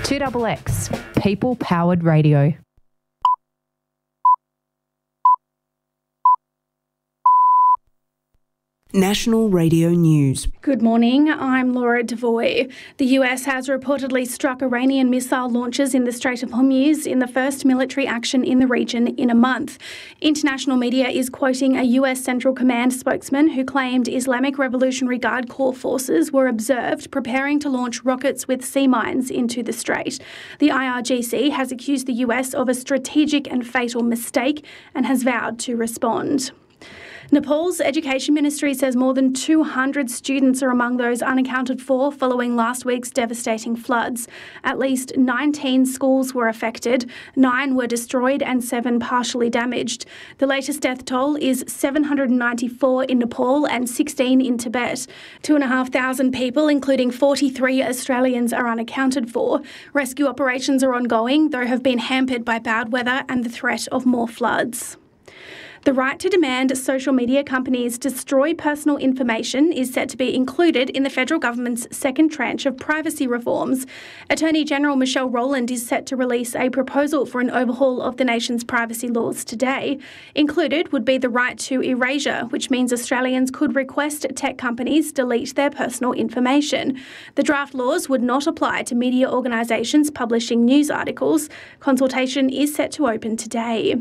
2XX, people-powered radio. National Radio News. Good morning, I'm Laura Devoy. The US has reportedly struck Iranian missile launches in the Strait of Hormuz in the first military action in the region in a month. International media is quoting a US Central Command spokesman who claimed Islamic Revolutionary Guard Corps forces were observed preparing to launch rockets with sea mines into the strait. The IRGC has accused the US of a strategic and fatal mistake and has vowed to respond. Nepal's Education Ministry says more than 200 students are among those unaccounted for following last week's devastating floods. At least 19 schools were affected, 9 were destroyed and 7 partially damaged. The latest death toll is 794 in Nepal and 16 in Tibet. 2,500 people, including 43 Australians, are unaccounted for. Rescue operations are ongoing, though have been hampered by bad weather and the threat of more floods. The right to demand social media companies destroy personal information is set to be included in the federal government's second tranche of privacy reforms. Attorney General Michelle Rowland is set to release a proposal for an overhaul of the nation's privacy laws today. Included would be the right to erasure, which means Australians could request tech companies delete their personal information. The draft laws would not apply to media organisations publishing news articles. Consultation is set to open today.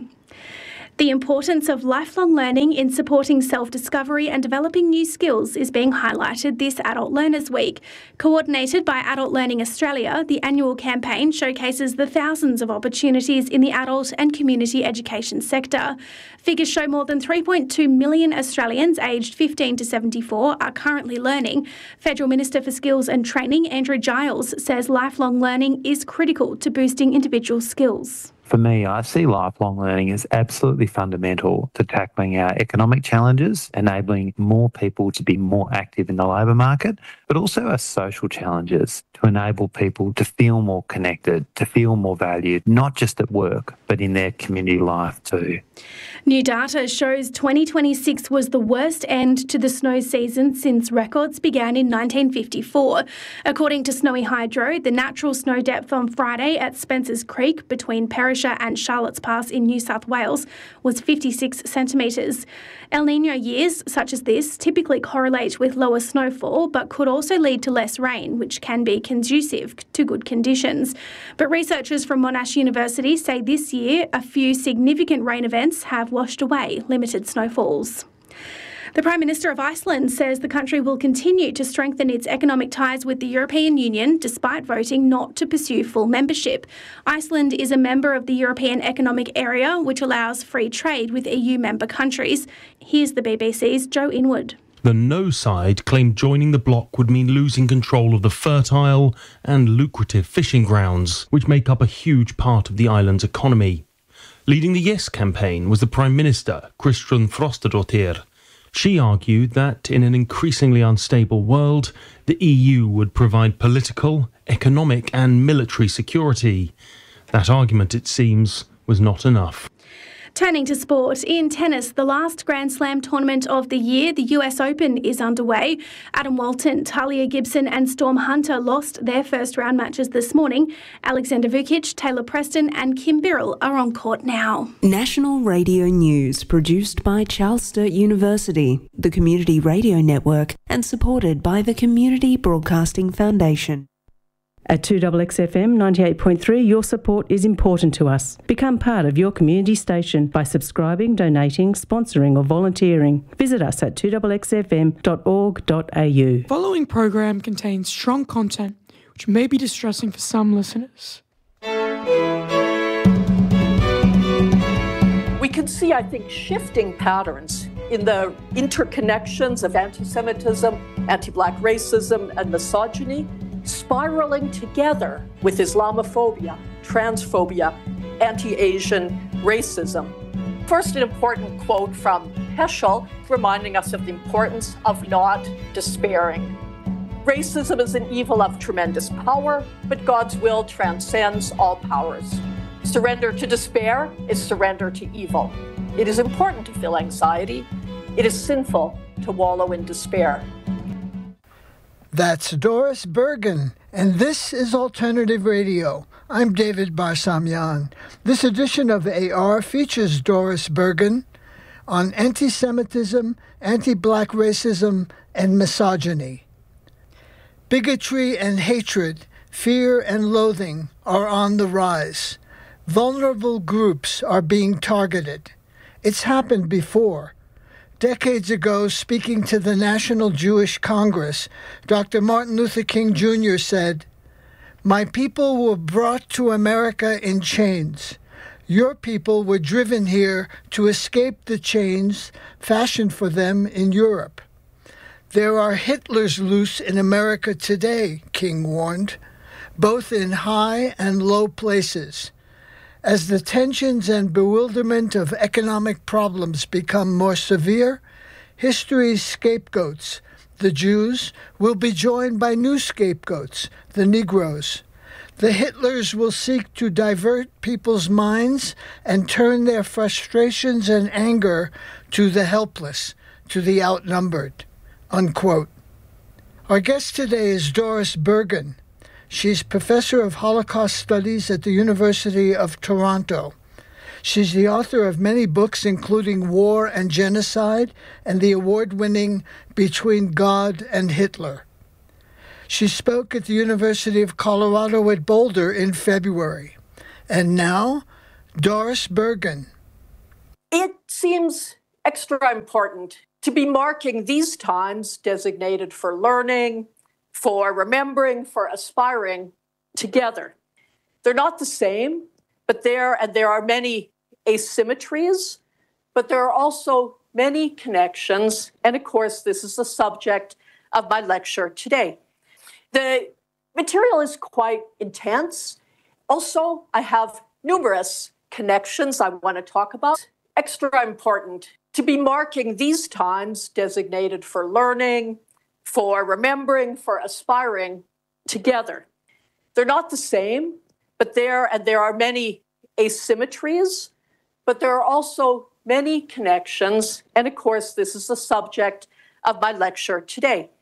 The importance of lifelong learning in supporting self-discovery and developing new skills is being highlighted this Adult Learners Week. Coordinated by Adult Learning Australia, the annual campaign showcases the thousands of opportunities in the adult and community education sector. Figures show more than 3.2 million Australians aged 15 to 74 are currently learning. Federal Minister for Skills and Training, Andrew Giles, says lifelong learning is critical to boosting individual skills. For me, I see lifelong learning as absolutely fundamental to tackling our economic challenges, enabling more people to be more active in the labour market, but also our social challenges to enable people to feel more connected, to feel more valued, not just at work, but in their community life too. New data shows 2026 was the worst end to the snow season since records began in 1954. According to Snowy Hydro, the natural snow depth on Friday at Spencer's Creek between Perisher and Charlotte's Pass in New South Wales was 56 centimetres. El Niño years such as this typically correlate with lower snowfall but could also lead to less rain, which can be conducive to good conditions. But researchers from Monash University say this year a few significant rain events have washed away limited snowfalls. The Prime Minister of Iceland says the country will continue to strengthen its economic ties with the European Union despite voting not to pursue full membership. Iceland is a member of the European Economic Area, which allows free trade with EU member countries. Here's the BBC's Joe Inwood. The no side claimed joining the bloc would mean losing control of the fertile and lucrative fishing grounds, which make up a huge part of the island's economy. Leading the Yes campaign was the Prime Minister, Kristrún Frostadóttir. She argued that in an increasingly unstable world, the EU would provide political, economic and military security. That argument, it seems, was not enough. Turning to sport, in tennis, the last Grand Slam tournament of the year, the US Open, is underway. Adam Walton, Talia Gibson and Storm Hunter lost their first round matches this morning. Alexander Vukic, Taylor Preston and Kim Birrell are on court now. National Radio News, produced by Charles Sturt University, the Community Radio Network, and supported by the Community Broadcasting Foundation. At 2XXFM 98.3, your support is important to us. Become part of your community station by subscribing, donating, sponsoring or volunteering. Visit us at 2XXFM.org.au. Following program contains strong content which may be distressing for some listeners. We can see, I think, shifting patterns in the interconnections of anti-Semitism, anti-Black racism and misogyny, spiraling together with Islamophobia, transphobia, anti-Asian racism. First, an important quote from Heschel, reminding us of the importance of not despairing. Racism is an evil of tremendous power, but God's will transcends all powers. Surrender to despair is surrender to evil. It is important to feel anxiety. It is sinful to wallow in despair. That's Doris Bergen and this is Alternative Radio. I'm David Barsamian. This edition of AR features Doris Bergen on anti-Semitism, anti-black racism, and misogyny. Bigotry and hatred, fear and loathing are on the rise. Vulnerable groups are being targeted. It's happened before. Decades ago, speaking to the National Jewish Congress, Dr. Martin Luther King Jr. said, "My people were brought to America in chains. Your people were driven here to escape the chains fashioned for them in Europe. There are Hitlers loose in America today," King warned, "both in high and low places. As the tensions and bewilderment of economic problems become more severe, history's scapegoats, the Jews, will be joined by new scapegoats, the Negroes. The Hitlers will seek to divert people's minds and turn their frustrations and anger to the helpless, to the outnumbered." Unquote. Our guest today is Doris Bergen. She's professor of Holocaust Studies at the University of Toronto. She's the author of many books, including War and Genocide and the award-winning Between God and Hitler. She spoke at the University of Colorado at Boulder in February. And now, Doris Bergen. It seems extra important to be marking these times designated for learning, for remembering, for aspiring together. They're not the same, but there are many asymmetries, but there are also many connections. And of course, this is the subject of my lecture today. The material is quite intense. Also, I have numerous connections I want to talk about. Extra important to be marking these times designated for learning, for remembering, for aspiring together. They're not the same, but there are many asymmetries, but there are also many connections. And of course, this is the subject of my lecture today.